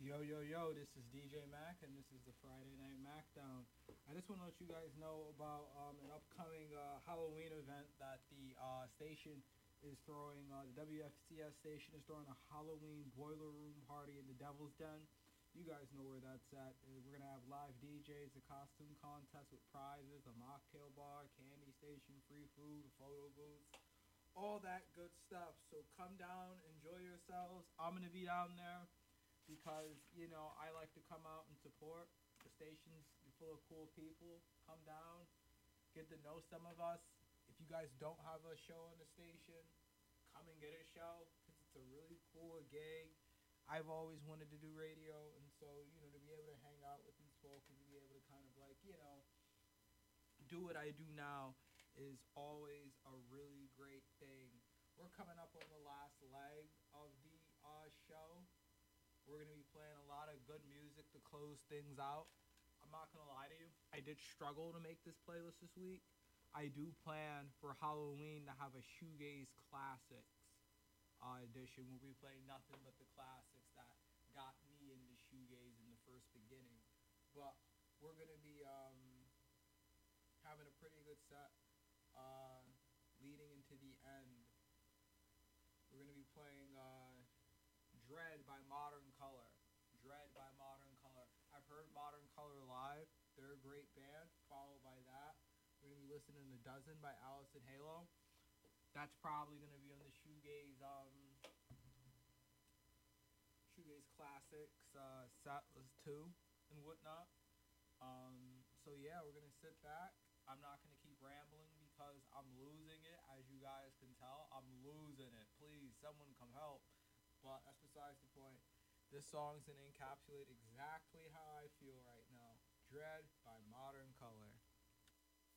Yo, yo, yo, this is DJ Mac, and this is the Friday Night Macdown. I just want to let you guys know about an upcoming Halloween event that the station is throwing. The WFCS station is throwing a Halloween boiler room party in the Devil's Den. You guys know where that's at. We're going to have live DJs, a costume contest with prizes, a mocktail bar, candy station, free food, a photo booth, all that good stuff. So come down, enjoy yourselves. I'm going to be down there because I like to come out and support. The station's full of cool people. Come down, get to know some of us. If you guys don't have a show on the station, come and get a show because it's a really cool gig. I've always wanted to do radio, and so to be able to hang out with these folks and to be able to kind of do what I do now is always a really great thing. We're coming up on the last leg of the show. We're going to be playing a lot of good music to close things out. I'm not going to lie to you. I did struggle to make this playlist this week. I do plan for Halloween to have a Shoegaze Classics edition where we play nothing but the classics that got me into shoegaze in the first beginning. But we're going to be having a pretty good set leading into the end. We're going to be playing Dread by Modern Color. Dread by Modern Color. I've heard Modern Color live. They're a great band. Followed by that, we're going to be listening to Dozen by Allison Halo. That's probably going to be on the Shoegaze Classics set list too and whatnot. So yeah, we're going to sit back. I'm not going to keep rambling because I'm losing it. As you guys can tell, I'm losing it. Please, someone come help. But that's besides the point. This song's going to encapsulate exactly how I feel right now. Dread